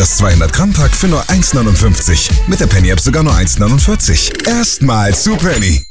Das 200-Gramm-Pack für nur 1,59. Mit der Penny-App sogar nur 1,49. Erstmals zu Penny.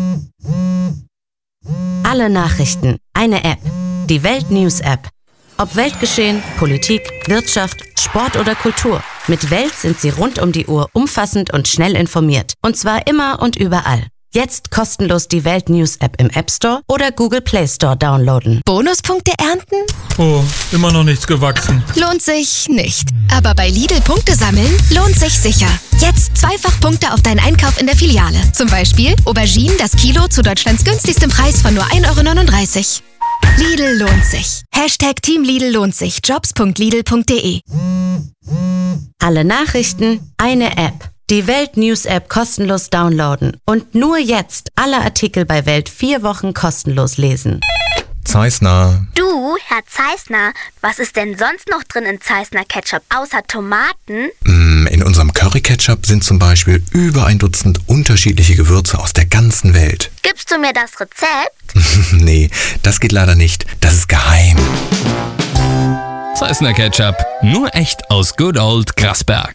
Alle Nachrichten, eine App. Die Welt-News-App. Ob Weltgeschehen, Politik, Wirtschaft, Sport oder Kultur. Mit Welt sind Sie rund um die Uhr umfassend und schnell informiert. Und zwar immer und überall. Jetzt kostenlos die Welt-News-App im App Store oder Google Play Store downloaden. Bonuspunkte ernten? Oh, immer noch nichts gewachsen. Lohnt sich nicht. Aber bei Lidl Punkte sammeln lohnt sich sicher. Jetzt zweifach Punkte auf deinen Einkauf in der Filiale. Zum Beispiel Auberginen das Kilo zu Deutschlands günstigstem Preis von nur 1,39 €. Lidl lohnt sich. Team Lidl lohnt sich. Jobs.lidl.de. Alle Nachrichten, eine App. Die Welt-News-App kostenlos downloaden. Und nur jetzt alle Artikel bei Welt 4 Wochen kostenlos lesen. Zeissner. Du, Herr Zeissner, was ist denn sonst noch drin in Zeissner Ketchup außer Tomaten? In unserem Curry-Ketchup sind zum Beispiel über 1 Dutzend unterschiedliche Gewürze aus der ganzen Welt. Gibst du mir das Rezept? Nee, das geht leider nicht. Das ist geheim. Zeissner Ketchup, nur echt aus Good Old Grasberg.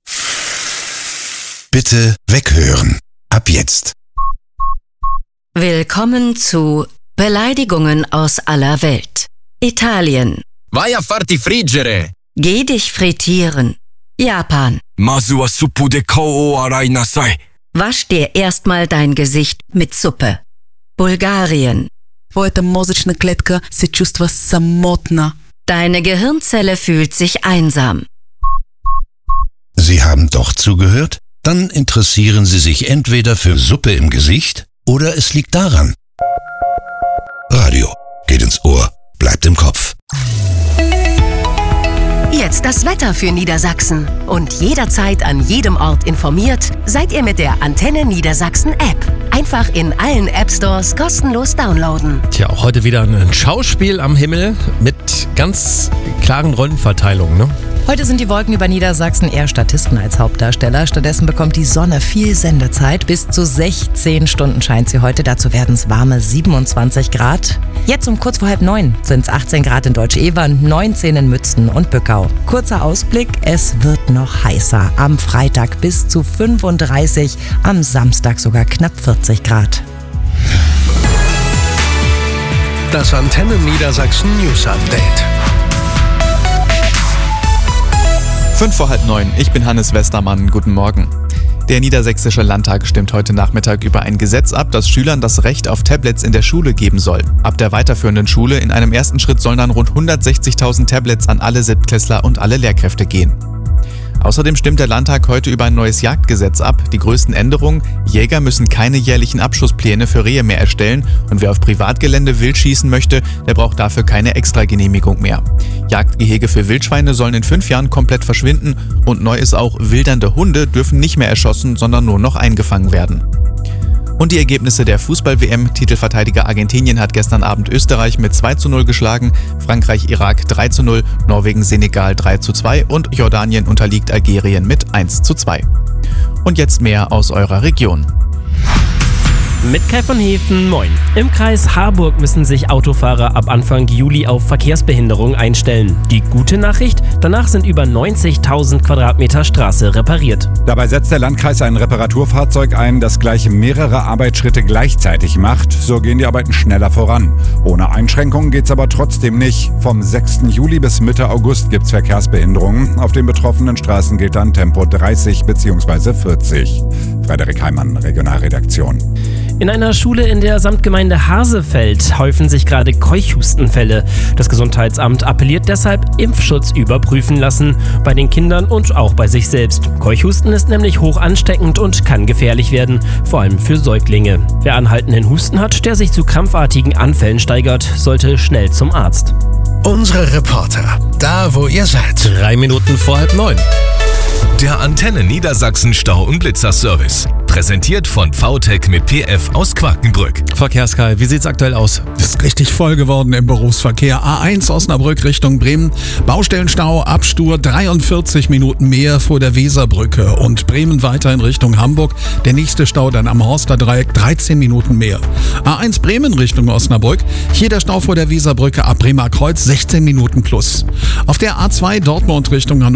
Bitte weghören. Ab jetzt. Willkommen zu Beleidigungen aus aller Welt. Italien. Vai a farti friggere. Geh dich frittieren. Japan. Masu wa suppu de kou o arai nasai. Wasch dir erstmal dein Gesicht mit Suppe. Bulgarien. Твоята мозъчна клетка се чувства самотна. Deine Gehirnzelle fühlt sich einsam. Sie haben doch zugehört? Dann interessieren Sie sich entweder für Suppe im Gesicht oder es liegt daran. Radio geht ins Ohr, bleibt im Kopf. Jetzt das Wetter für Niedersachsen. Und jederzeit an jedem Ort informiert, seid ihr mit der Antenne Niedersachsen App. Einfach in allen App Stores kostenlos downloaden. Tja, auch heute wieder ein Schauspiel am Himmel mit ganz klaren Rollenverteilungen, ne? Heute sind die Wolken über Niedersachsen eher Statisten als Hauptdarsteller. Stattdessen bekommt die Sonne viel Sendezeit. Bis zu 16 Stunden scheint sie heute. Dazu werden es warme 27 Grad. Jetzt um kurz vor 8:30 sind es 18 Grad in Deutsch-Evern, 19 in Mützen und Bückau. Kurzer Ausblick, es wird noch heißer. Am Freitag bis zu 35, am Samstag sogar knapp 40 Grad. Das Antenne Niedersachsen News Update. 8:05. Ich bin Hannes Westermann. Guten Morgen. Der Niedersächsische Landtag stimmt heute Nachmittag über ein Gesetz ab, das Schülern das Recht auf Tablets in der Schule geben soll. Ab der weiterführenden Schule in einem ersten Schritt sollen dann rund 160.000 Tablets an alle Siebtklässler und alle Lehrkräfte gehen. Außerdem stimmt der Landtag heute über ein neues Jagdgesetz ab. Die größten Änderungen: Jäger müssen keine jährlichen Abschusspläne für Rehe mehr erstellen und wer auf Privatgelände wild schießen möchte, der braucht dafür keine Extragenehmigung mehr. Jagdgehege für Wildschweine sollen in 5 Jahren komplett verschwinden und neu ist auch, wildernde Hunde dürfen nicht mehr erschossen, sondern nur noch eingefangen werden. Und die Ergebnisse der Fußball-WM. Titelverteidiger Argentinien hat gestern Abend Österreich mit 2:0 geschlagen, Frankreich Irak 3:0, Norwegen Senegal 3:2 und Jordanien unterliegt Algerien mit 1:2. Und jetzt mehr aus eurer Region. Mit Kai von Hefen, moin. Im Kreis Harburg müssen sich Autofahrer ab Anfang Juli auf Verkehrsbehinderung einstellen. Die gute Nachricht: Danach sind über 90.000 Quadratmeter Straße repariert. Dabei setzt der Landkreis ein Reparaturfahrzeug ein, das gleich mehrere Arbeitsschritte gleichzeitig macht. So gehen die Arbeiten schneller voran. Ohne Einschränkungen geht's aber trotzdem nicht. Vom 6. Juli bis Mitte August gibt's Verkehrsbehinderungen. Auf den betroffenen Straßen gilt dann Tempo 30 bzw. 40. Frederik Heimann, Regionalredaktion. In einer Schule in der Samtgemeinde Hasefeld häufen sich gerade Keuchhustenfälle. Das Gesundheitsamt appelliert deshalb, Impfschutz überprüfen lassen. Bei den Kindern und auch bei sich selbst. Keuchhusten ist nämlich hoch ansteckend und kann gefährlich werden, vor allem für Säuglinge. Wer anhaltenden Husten hat, der sich zu krampfartigen Anfällen steigert, sollte schnell zum Arzt. Unsere Reporter, da wo ihr seid. 3 Minuten vor 8:30. Der Antenne Niedersachsen Stau- und Blitzerservice. Präsentiert von VTech mit PF aus Quakenbrück. Verkehrskai, wie sieht's aktuell aus? Ist richtig voll geworden im Berufsverkehr. A1 Osnabrück Richtung Bremen. Baustellenstau, Abstur, 43 Minuten mehr vor der Weserbrücke. Und Bremen weiter in Richtung Hamburg. Der nächste Stau dann am Horster Dreieck, 13 Minuten mehr. A1 Bremen Richtung Osnabrück. Hier der Stau vor der Weserbrücke ab Bremer Kreuz, 16 Minuten plus. Auf der A2 Dortmund Richtung Hannover.